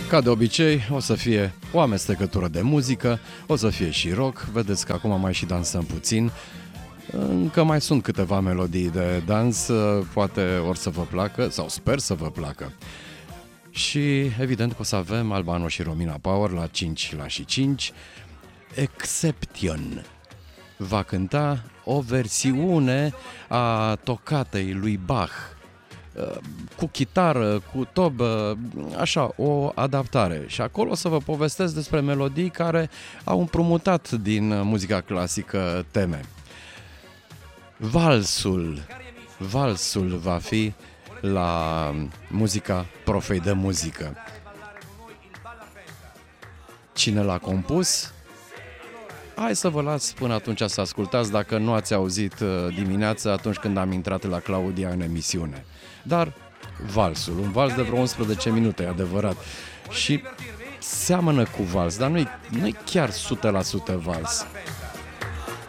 Ca de obicei, o să fie o amestecătură de muzică, o să fie și rock. Vedeți că acum mai și dansăm puțin. Încă mai sunt câteva melodii de dans, poate or să vă placă, sau sper să vă placă. Și evident o să avem Albano și Romina Power la 5 Exception. Va cânta o versiune a tocatei lui Bach, cu chitară, cu tobă, așa, o adaptare. Și acolo o să vă povestesc despre melodii care au împrumutat din muzica clasică teme. Valsul va fi la muzica Profei de Muzică. Cine l-a compus? Hai să vă las până atunci să ascultați, dacă nu ați auzit dimineața atunci când am intrat la Claudia în emisiune. Dar valsul, un vals de vreo 11 minute, e adevărat. Și seamănă cu vals, dar nu-i chiar 100% vals.